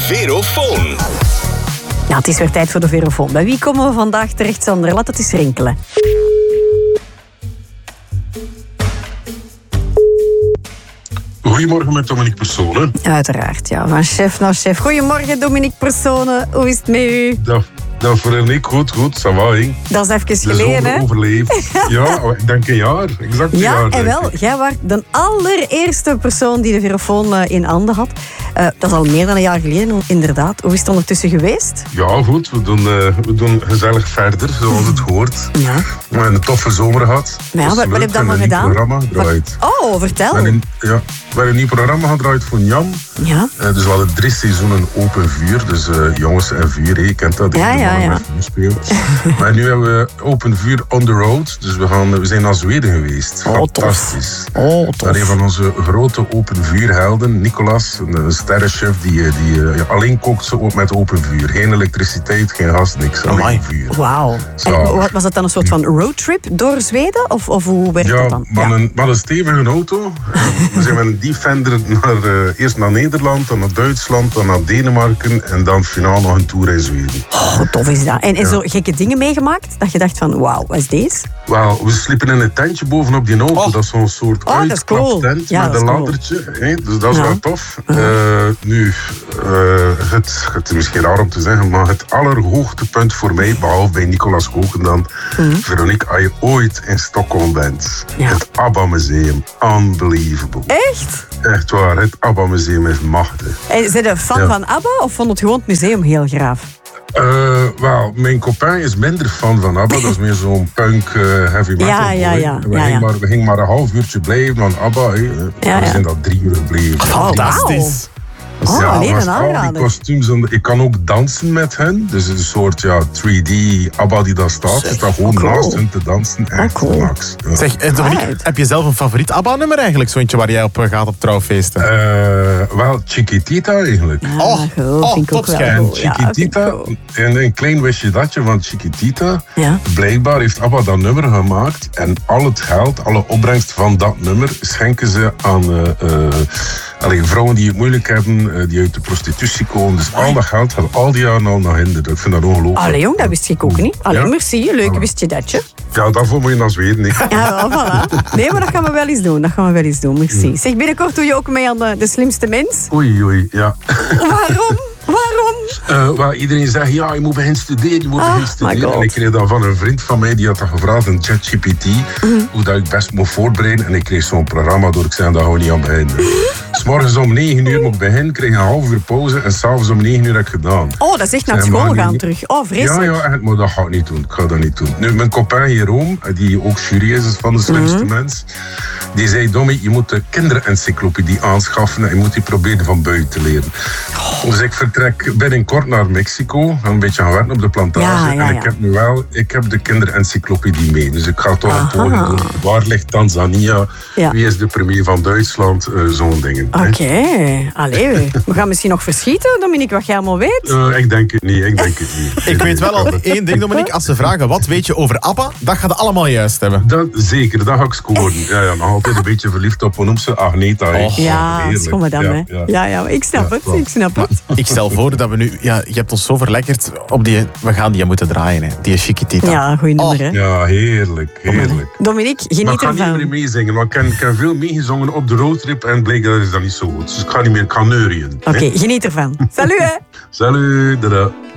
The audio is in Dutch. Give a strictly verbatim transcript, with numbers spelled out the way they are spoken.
Verofoon. Ja, het is weer tijd voor de Verofoon. Bij wie komen we vandaag terecht, Sander? Laat het eens rinkelen. Goedemorgen met Dominique Personen. Uiteraard, ja. Van chef naar chef. Goedemorgen, Dominique Personen. Hoe is het met u? Dat, dat voor een goed, goed, ça va, hè. Dat is even Dus geleden, hè? overleefd. Ja, ik denk een jaar. Exact een Ja, jaar. en wel, jij was de allereerste persoon die de Verofoon uh, in handen had. Uh, dat is al meer dan een jaar geleden, inderdaad. Hoe is het ondertussen geweest? Ja, goed. We doen, uh, we doen gezellig verder, zoals het hoort. Ja. We hebben een toffe zomer gehad. Maar ja, wat, wat heb je dan maar gedaan? Een programma gedraaid. Oh, vertel. We hebben een, ja, we hebben een nieuw programma gedraaid voor Jan. Ja. Uh, dus we hadden drie seizoenen open vuur. Dus uh, jongens en vuur, hè. Je kent dat. Ja, ja, ja. Maar nu hebben we open vuur on the road. Dus we, gaan, we zijn naar Zweden geweest. Oh, Fantastisch. Tof. Oh, tof. Daar een van onze grote open vuurhelden, Nicolas, een sterrenchef, die, die ja, alleen kookt ze ook met open vuur. Geen elektriciteit, geen gas, niks. Alleen vuur. Wauw. En was dat dan een soort van roadtrip door Zweden? Of, of hoe werkt ja, dat dan? Ja, een, maar een stevige auto. We zijn met een Defender naar, uh, eerst naar Nederland, dan naar Duitsland, dan naar Denemarken en dan finaal nog een tour in Zweden. Oh, wat tof is dat. En, en ja. Zo gekke dingen meegemaakt? Dat je dacht van, wauw, wat is deze? Wel, we sliepen in een tentje bovenop die auto. Oh. Dat is zo'n soort oh, uitklaptent cool. ja, met een cool. laddertje. Hè? Dus dat is ja. wel tof. Uh-huh. Uh, nu, uh, het, het is misschien raar om te zeggen, maar het allerhoogtepunt voor mij, behalve bij Nicolas Koken dan, uh-huh. Veronique, als je ooit in Stockholm bent, ja. Het ABBA Museum, unbelievable. Echt? Echt waar, het ABBA Museum is machtig. En zijn je fan ja. van ABBA of vond het gewoon het museum heel graaf? Uh, well, mijn copain is minder fan van ABBA. Dat is meer zo'n punk uh, heavy metal. Ja, ja, ja. We, ja, gingen ja. Maar, we gingen maar een half uurtje blijven van ABBA. Hey. Ja, we ja. zijn dat drie uur gebleven. Fantastisch. Dus oh, ja, alleen een al die kostuums. Ik kan ook dansen met hen. Dus het is een soort ja, drie D ABBA die daar staat. Dus dat gewoon cool. naast hen te dansen. Echt oh, cool. max. Ja. Zeg, Dominique, heb je zelf een favoriet ABBA-nummer eigenlijk? Zo'n waar jij op gaat op trouwfeesten? Uh, wel, Chiquitita eigenlijk. Ja, oh, cool. oh, vind ik ook wel En cool. Chiquitita, ja, cool. en een klein wistje datje van Chiquitita. Ja. Blijkbaar heeft ABBA dat nummer gemaakt. En al het geld, alle opbrengst van dat nummer schenken ze aan uh, uh, allee, vrouwen die het moeilijk hebben, uh, die uit de prostitutie komen. Dus al dat geld gaat al die jaren al naar hen. Ik vind dat ongelooflijk. Allee jong, dat wist ik ook niet. Allee, ja? merci, leuk voilà. Wist je datje. Ja, daarvoor moet je naar Zweden. Nee. Ja, wel, voilà. Nee, maar dat gaan we wel eens doen. Dat gaan we wel eens doen, merci. Zeg, binnenkort doe je ook mee aan de, de slimste mens. Oei, oei, ja. Waarom? Waarom? Uh, well, iedereen zegt, ja, je moet beginnen studeren, je moet ah, beginnen studeren. En ik kreeg dat van een vriend van mij, die had dat gevraagd, een ChatGPT, mm. hoe dat ik best moet voorbereiden. En ik kreeg zo'n programma door, ik zei, daar gaan we niet aan beginnen. 'S morgens om negen uur moet ik beginnen, kreeg een half uur pauze en s'avonds om negen uur heb ik gedaan. Oh, dat is echt naar school gaan niet... terug. Oh, vreselijk. Ja, ja, echt, maar dat ga ik niet doen. Ik ga dat niet doen. Nu, mijn copain Jeroen, die ook jury is van de slimste mm-hmm. mens, die zei, Dommy, je moet de kinderencyclopedie aanschaffen en je moet die proberen van buiten te leren. Oh. Dus ik vertrek binnenkort naar Mexico, ga een beetje gaan werken op de plantage. Ja, ja, ja. En ik heb nu wel, ik heb de kinderencyclopedie mee. Dus ik ga toch een poging doen. Waar ligt Tanzania? Ja. Wie is de premier van Duitsland? Uh, zo'n dingen. Oké, okay. Allee, we gaan misschien nog verschieten, Dominique, wat jij allemaal weet. Uh, ik denk het niet, ik denk het niet. Ik weet wel al één ding, Dominique. Als ze vragen, wat weet je over ABBA? Dat gaat allemaal juist hebben. Dat, zeker, dat ga ik scoren. Ja, ja, nog altijd een beetje verliefd op, hoe noemt ze? Agneta. Oh, ja, schoon madame. Ja, ja. ja, ja, ik snap ja, het, ik snap het. Maar ik stel voor dat we nu... Ja, je hebt ons zo verlekkerd op die... We gaan die moeten draaien, hè. Die Chiquitita. Ja, goeie nummer, hè. Oh. Ja, heerlijk, heerlijk. Dominique, geniet ervan. Maar ik ga niet meer meezingen, want ik heb, ik heb veel meegezongen op de roadtrip en bleek dat is dat niet zo goed. Dus ik ga niet meer kan neurien. Oké, okay, geniet ervan. Salut, hè. Salut, dada.